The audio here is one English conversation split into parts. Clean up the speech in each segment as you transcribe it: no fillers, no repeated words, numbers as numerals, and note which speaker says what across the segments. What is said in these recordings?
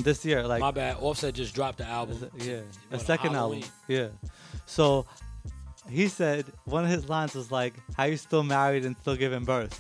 Speaker 1: this year. Like
Speaker 2: My bad. Offset just dropped the album.
Speaker 1: yeah, a
Speaker 2: On
Speaker 1: second
Speaker 2: Halloween.
Speaker 1: album. Yeah. So he said one of his lines was like, "How you still married and still giving birth?"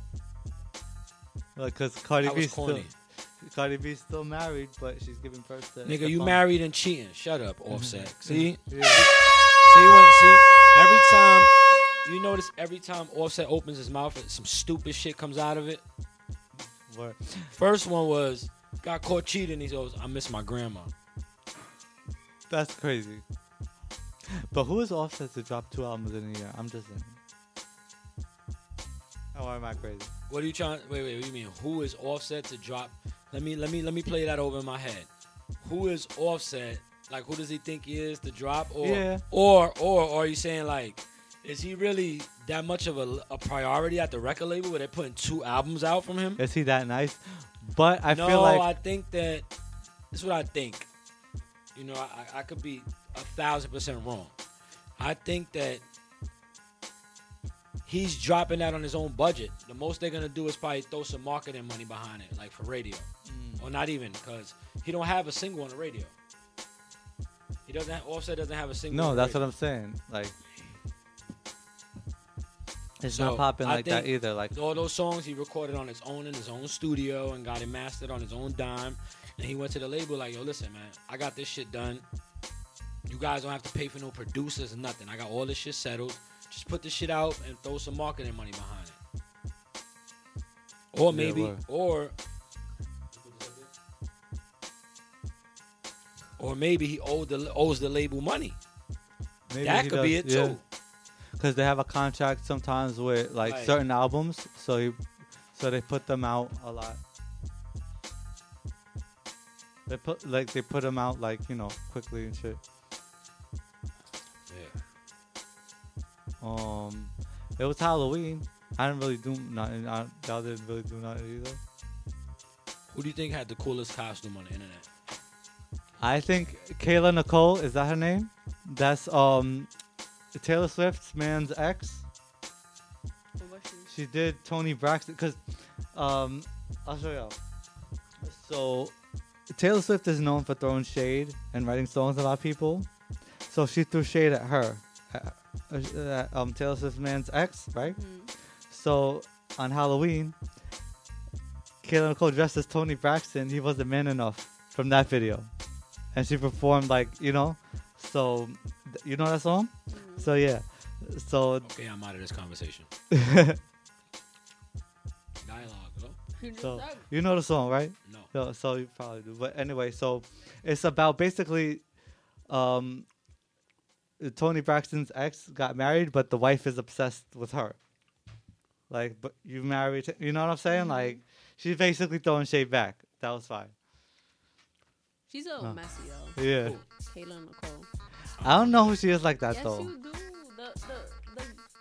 Speaker 1: Because Cardi
Speaker 2: That
Speaker 1: B
Speaker 2: was corny.
Speaker 1: Cardi B's still married, but she's giving birth to.
Speaker 2: Nigga,
Speaker 1: to
Speaker 2: you
Speaker 1: Funk.
Speaker 2: married and cheating. Shut up, Offset. See?
Speaker 1: Yeah.
Speaker 2: See, every time, you notice every time Offset opens his mouth, some stupid shit comes out of it.
Speaker 1: Word.
Speaker 2: First one was, got caught cheating. He goes, I miss my grandma.
Speaker 1: That's crazy. But who is Offset to drop 2 albums in a year? I'm just saying. Oh, am I crazy?
Speaker 2: What are you trying? Wait. What do you mean? Who is Offset to drop? Let me play that over in my head. Who is Offset? Like, who does he think he is to drop? Or,
Speaker 1: Yeah.
Speaker 2: Or are you saying like, is he really that much of a priority at the record label where they're putting 2 albums out from him?
Speaker 1: Is he that nice? But I
Speaker 2: No,
Speaker 1: feel like
Speaker 2: I think that this is what I think. You know, I could be 1,000% wrong. I think that he's dropping that on his own budget. The most they're gonna do is probably throw some marketing money behind it, like for radio, or not even, because he don't have a single on the radio. He doesn't. Offset doesn't have a single.
Speaker 1: no,
Speaker 2: on the
Speaker 1: that's what
Speaker 2: radio.
Speaker 1: I'm saying. Like, it's
Speaker 2: So,
Speaker 1: not popping
Speaker 2: I
Speaker 1: like that
Speaker 2: think
Speaker 1: either. Like,
Speaker 2: all those songs he recorded on his own in his own studio and got it mastered on his own dime. And he went to the label like, yo, listen, man, I got this shit done. You guys don't have to pay for no producers or nothing. I got all this shit settled. Just put this shit out and throw some marketing money behind it. Or
Speaker 1: Yeah,
Speaker 2: maybe,
Speaker 1: word.
Speaker 2: or maybe he owes the label money.
Speaker 1: maybe
Speaker 2: That
Speaker 1: he
Speaker 2: could be it
Speaker 1: does, yeah.
Speaker 2: too.
Speaker 1: Because they have a contract sometimes with like
Speaker 2: Right.
Speaker 1: certain albums, so they put them out a lot. They put them out like, you know, quickly and shit.
Speaker 2: Yeah.
Speaker 1: It was Halloween. I didn't really do nothing. Y'all didn't really do nothing either.
Speaker 2: Who do you think had the coolest costume on the internet?
Speaker 1: I think Kayla Nicole, is that her name? That's Taylor Swift's man's ex. She did Tony Braxton because I'll show y'all. So Taylor Swift is known for throwing shade and writing songs about people. So she threw shade at her, Taylor Swift's man's ex, right?
Speaker 3: Mm-hmm.
Speaker 1: So on Halloween, Kayla Nicole dressed as Tony Braxton. He wasn't man enough from that video, and she performed like, you know. So you know that song?
Speaker 3: Mm-hmm.
Speaker 1: So yeah. So
Speaker 2: Okay, I'm out of this conversation. Dialogue, bro.
Speaker 1: So you know the song, right?
Speaker 2: No.
Speaker 1: So you probably do. But anyway, so it's about basically Tony Braxton's ex got married, but the wife is obsessed with her. Like, but you married, you know what I'm saying?
Speaker 3: Mm-hmm.
Speaker 1: Like, she's basically throwing shade back. That was fine.
Speaker 3: She's a little messy though.
Speaker 1: Yeah.
Speaker 2: Cool.
Speaker 3: Kayla Nicole.
Speaker 1: I don't know who she is like that,
Speaker 3: Yes,
Speaker 1: though.
Speaker 3: you do. The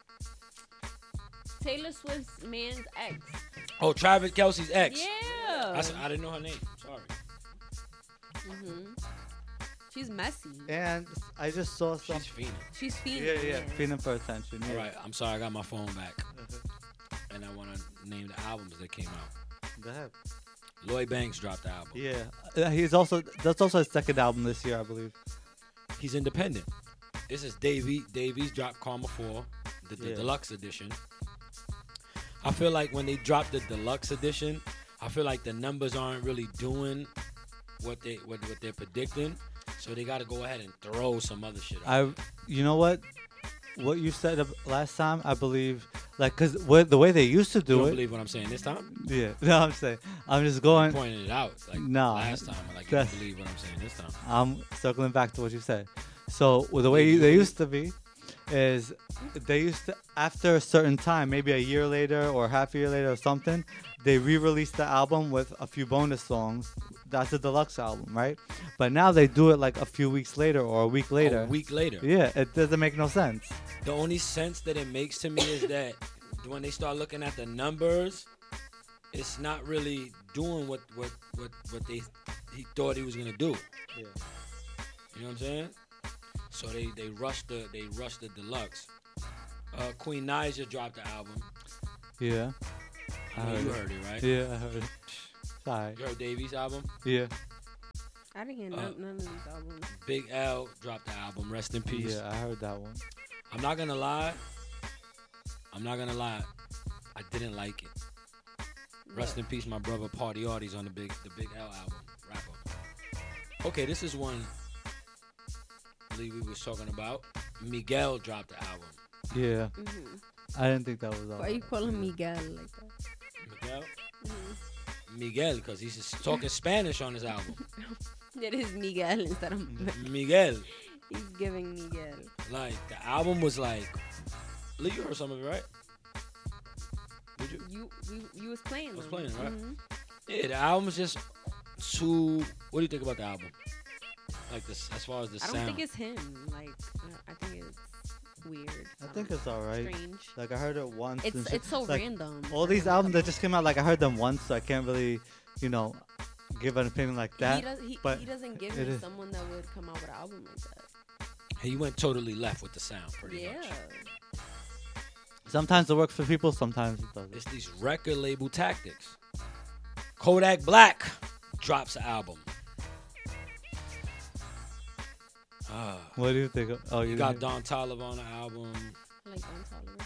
Speaker 3: Taylor Swift's man's ex.
Speaker 2: Oh, Travis Kelce's ex.
Speaker 3: Yeah.
Speaker 2: I didn't know her name. Sorry.
Speaker 3: Mm-hmm. She's messy.
Speaker 1: And I just saw some.
Speaker 2: She's fiending.
Speaker 3: She's feeding.
Speaker 1: Yeah, feeling for attention. Yeah.
Speaker 2: All right, I'm sorry. I got my phone back, and I want to name the albums that came out.
Speaker 1: Go ahead.
Speaker 2: Lloyd Banks dropped the album.
Speaker 1: Yeah. That's also his second album this year, I believe.
Speaker 2: He's independent. This is Davies dropped Karma 4, the
Speaker 1: Yeah.
Speaker 2: deluxe edition. I feel like when they dropped the deluxe edition, I feel like the numbers aren't really doing what they're predicting. So they got to go ahead and throw some other shit out.
Speaker 1: You know what you said last time, I believe, like, because the way they used to
Speaker 2: You
Speaker 1: do
Speaker 2: don't
Speaker 1: it.
Speaker 2: believe what I'm saying this time?
Speaker 1: Yeah. No, I'm saying, I'm just going.
Speaker 2: You pointed it out like
Speaker 1: No,
Speaker 2: last time. Like, you don't
Speaker 1: that's-
Speaker 2: believe what I'm saying this time.
Speaker 1: I'm circling back to what you said. So the way they used to be is they used to, after a certain time, maybe a year later or half a year later or something, they re-release the album with a few bonus songs. That's a deluxe album, right? But now they do it like a few weeks later or a week later.
Speaker 2: A week later.
Speaker 1: Yeah, it doesn't make no sense.
Speaker 2: The only sense that it makes to me is that when they start looking at the numbers, it's not really doing what he thought he was gonna do.
Speaker 1: Yeah.
Speaker 2: You know what I'm saying? So they rushed the deluxe. Queen Naija dropped the album.
Speaker 1: Yeah.
Speaker 2: You heard it, right?
Speaker 1: Yeah, I heard it. Sorry.
Speaker 2: You heard Davies' album?
Speaker 1: Yeah.
Speaker 3: I didn't hear none of these albums.
Speaker 2: Big L dropped the album. Rest in peace.
Speaker 1: Yeah, I heard that one.
Speaker 2: I'm not gonna lie. I didn't like it. Rest in peace, my brother Party Arties on the Big L album. Rapper. Okay, this is one I believe we was talking about. Miguel dropped the album.
Speaker 1: Yeah,
Speaker 3: Mm-hmm.
Speaker 1: I didn't think that was all.
Speaker 3: Why you call him Miguel like that?
Speaker 2: Miguel?
Speaker 3: Mm-hmm.
Speaker 2: Miguel, because he's just talking Spanish on his album.
Speaker 3: It is Miguel instead of
Speaker 2: Miguel.
Speaker 3: He's giving Miguel.
Speaker 2: Like, the album was like... Lee, you heard some of it, right? Did you?
Speaker 3: You was playing.
Speaker 2: I was
Speaker 3: them.
Speaker 2: playing, right?
Speaker 3: Mhm.
Speaker 2: Yeah, the album's just too... What do you think about the album? Like, this, as far as the
Speaker 3: I
Speaker 2: sound.
Speaker 3: don't think it's him. Like, I think it's weird.
Speaker 1: I think it's alright.
Speaker 3: strange.
Speaker 1: Like I heard it once. and shit.
Speaker 3: It's so
Speaker 1: like,
Speaker 3: random.
Speaker 1: all these albums that just came out, like I heard them once, so I can't really, give an opinion like that. but
Speaker 3: he doesn't give
Speaker 1: it
Speaker 3: me
Speaker 1: is-
Speaker 3: someone that would come out with an album like that.
Speaker 2: He went totally left with the sound, pretty
Speaker 3: Yeah.
Speaker 2: much.
Speaker 1: Sometimes it works for people, sometimes it doesn't.
Speaker 2: It's these record label tactics. Kodak Black drops an album.
Speaker 1: What do you think? Oh,
Speaker 2: You
Speaker 1: you
Speaker 2: got
Speaker 1: didn't-
Speaker 2: Don Toliver on the album.
Speaker 3: I like Don Toliver.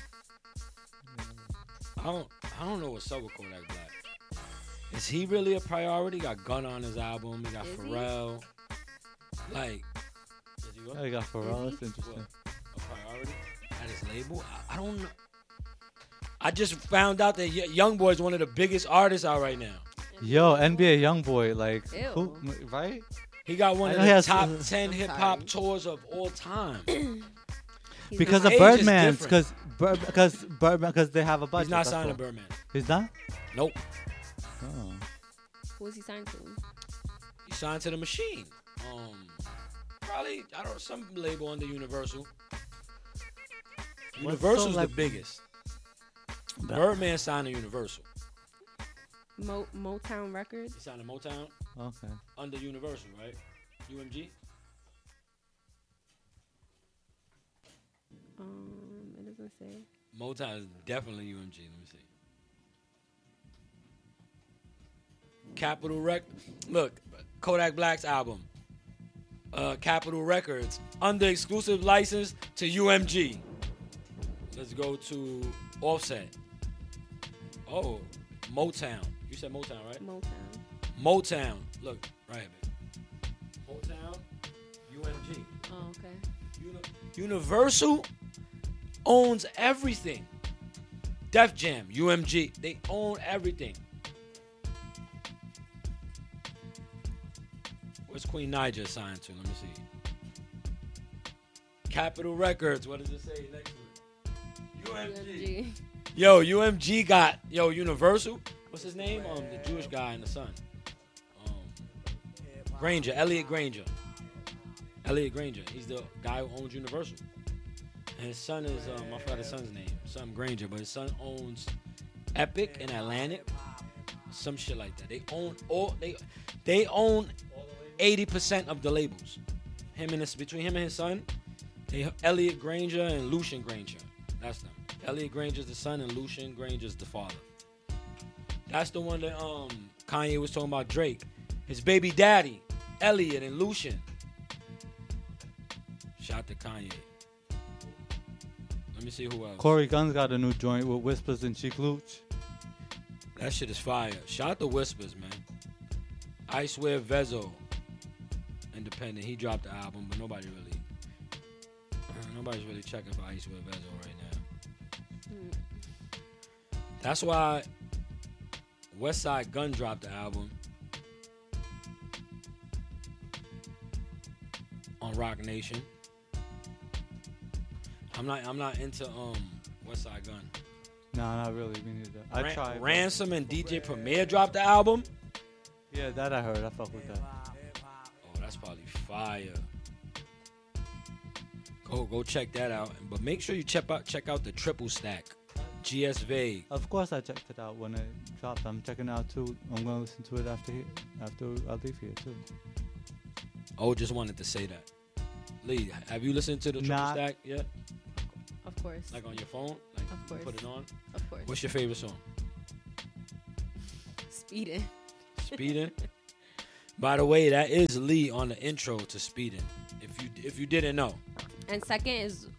Speaker 2: I don't know what's up with Kodak Black. Is he really a priority? Got Gunna on his album. He got
Speaker 3: Is he?
Speaker 2: Pharrell. Like, is he what?
Speaker 1: Oh, you got Pharrell.
Speaker 3: Is
Speaker 1: That's
Speaker 2: What?
Speaker 1: interesting.
Speaker 2: A priority at his label? I don't know. I just found out that YoungBoy is one of the biggest artists out right now.
Speaker 1: Yo, NBA YoungBoy, like,
Speaker 3: Ew.
Speaker 1: who, right?
Speaker 2: He got one
Speaker 1: I
Speaker 2: of
Speaker 1: know he
Speaker 2: the
Speaker 1: has-
Speaker 2: top 10
Speaker 3: I'm
Speaker 2: hip hop
Speaker 3: sorry.
Speaker 2: tours of all time.
Speaker 3: He's
Speaker 1: Because
Speaker 3: not-
Speaker 1: of
Speaker 2: age is
Speaker 1: Birdman's,
Speaker 2: different.
Speaker 1: because they have a budget.
Speaker 2: He's not
Speaker 1: that's
Speaker 2: signed to
Speaker 1: all.
Speaker 2: Birdman.
Speaker 1: He's not.
Speaker 2: Nope.
Speaker 1: Oh.
Speaker 3: Who was he signed to?
Speaker 2: He signed to the Machine. Probably, I don't know, some label under Universal.
Speaker 1: What's
Speaker 2: Universal's
Speaker 1: so, like-
Speaker 2: the biggest. Birdman signed to Universal.
Speaker 3: Motown Records.
Speaker 2: He signed to Motown
Speaker 1: Okay.
Speaker 2: under Universal, right? UMG?
Speaker 3: It doesn't say.
Speaker 2: Motown is definitely UMG. Let me see. Capitol Look, Kodak Black's album. Capitol Records under exclusive license to UMG. Let's go to Offset. Oh, Motown. You said Motown, right?
Speaker 3: Motown.
Speaker 2: Motown. Look, right here, baby. Motown, UMG.
Speaker 3: Oh, okay.
Speaker 2: Universal owns everything. Def Jam, UMG, they own everything. Where's Queen Naija signed to? Let me see. Capitol Records. What does it say next to it? UMG. Yo, UMG got Universal. What's his name? The Jewish guy in the Sun. Granger, Elliot Granger. Elliot Granger. He's the guy who owns Universal. And his son is I forgot his son's name. Something Granger, but his son owns Epic and Atlantic. Some shit like that. They own 80% of the labels. Between him and his son, Elliot Granger and Lucian Granger. That's them. Elliot Granger's the son and Lucian Granger's the father. That's the one that Kanye was talking about Drake. His baby daddy, Elliot and Lucian. Shout to Kanye. Let me see who else.
Speaker 1: Corey Gunn's got a new joint with Whispers and Cheek Luch.
Speaker 2: That shit is fire. Shout out to Whispers, man. I Swear Vezo. Independent. He dropped the album, but nobody's really checking for I Swear Vezo right now. That's why Westside Gun dropped the album on Rock Nation. I'm not into Westside Gun.
Speaker 1: No, not really. Me neither. I tried.
Speaker 2: Ransom and DJ Premier dropped the album.
Speaker 1: Yeah, that I heard. I fuck with that.
Speaker 2: Oh, that's probably fire. Go check that out. But make sure you check out the Triple Stack. GS Vague.
Speaker 1: Of course, I checked it out when it dropped. I'm checking it out too. I'm gonna listen to it after I leave here too.
Speaker 2: Oh, just wanted to say that. Lee, have you listened to the Triple
Speaker 1: Nah.
Speaker 2: Stack yet?
Speaker 3: Of course.
Speaker 2: Like on your phone? Like
Speaker 3: Of
Speaker 2: you
Speaker 3: course.
Speaker 2: put it on?
Speaker 3: Of course.
Speaker 2: What's your favorite song?
Speaker 3: Speeding.
Speaker 2: Speeding? By the way, that is Lee on the intro to Speeding. If you didn't know.
Speaker 3: And second is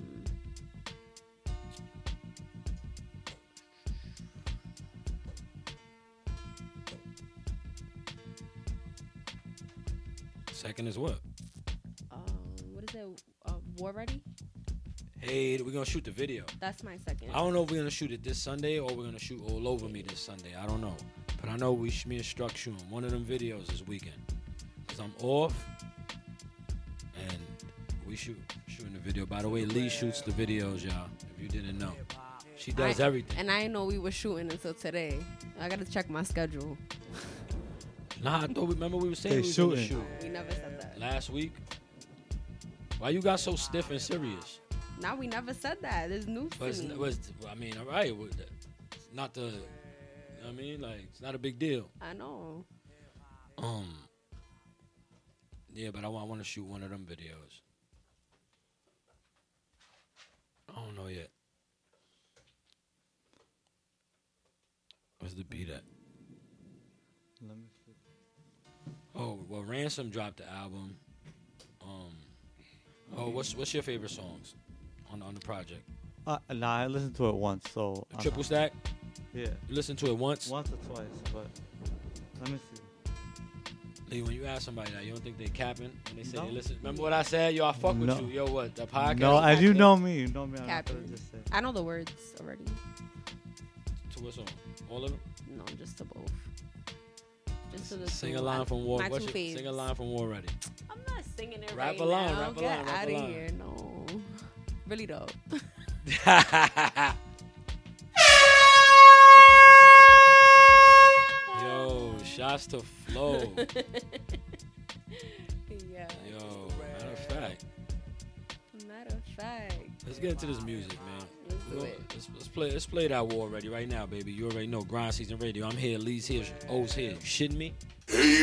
Speaker 2: Second is what?
Speaker 3: what is it? War Ready?
Speaker 2: Hey, we're gonna shoot the video.
Speaker 3: That's my second.
Speaker 2: I don't know if we're gonna shoot it this Sunday or we're gonna shoot All Over Me this Sunday. I don't know, but I know me and Struck shooting one of them videos this weekend. Cause I'm off, and we shooting the video. By the way, Lee shoots the videos, y'all. If you didn't know, she does everything.
Speaker 3: And I didn't know we were shooting until today. I gotta check my schedule.
Speaker 2: Nah, I thought remember we were saying
Speaker 1: They
Speaker 2: we was gonna
Speaker 1: shooting.
Speaker 2: shoot
Speaker 3: We never said that.
Speaker 2: last week. Why you got so stiff and serious?
Speaker 3: Now we never said that. There's news
Speaker 2: But
Speaker 3: to me.
Speaker 2: I mean, all right. It's not the. You know what I mean, like it's not a big deal.
Speaker 3: I know.
Speaker 2: Yeah, but I want to shoot one of them videos. I don't know yet. Where's the beat at?
Speaker 1: Let me see.
Speaker 2: Oh, well, Ransom dropped the album. What's your favorite songs on the project?
Speaker 1: Nah, I listened to it once, so.
Speaker 2: Triple Stack?
Speaker 1: Yeah.
Speaker 2: You listened to it once?
Speaker 1: Once or twice, but let me see.
Speaker 2: Lee, when you ask somebody that, you don't think they capping when they say
Speaker 1: No.
Speaker 2: they listen? Remember what I said? Yo, I fuck with
Speaker 1: No.
Speaker 2: you. Yo, what? The podcast?
Speaker 1: No, as you know me, I'm not gonna
Speaker 3: Captain.
Speaker 1: just say.
Speaker 3: I know the words already.
Speaker 2: To what song? All of them?
Speaker 3: No, just to both. Just to the
Speaker 2: Sing
Speaker 3: two.
Speaker 2: a line from War.
Speaker 3: My
Speaker 2: What's
Speaker 3: two
Speaker 2: your, sing a
Speaker 3: faves.
Speaker 2: line from War Ready.
Speaker 3: I'm not singing it
Speaker 2: Rap
Speaker 3: right
Speaker 2: a line,
Speaker 3: now.
Speaker 2: rap a
Speaker 3: Get
Speaker 2: line, rap
Speaker 3: out
Speaker 2: a
Speaker 3: of
Speaker 2: line.
Speaker 3: here. No. Really though.
Speaker 2: Yo, shots to Flow.
Speaker 3: Yeah.
Speaker 2: Yo, matter of fact.
Speaker 3: Matter of fact.
Speaker 2: Let's get into this music, man.
Speaker 3: Let's do it.
Speaker 2: Let's play that War Ready right now, baby. You already know Grind Season Radio. I'm here, Lee's here, O's here. You shitting me?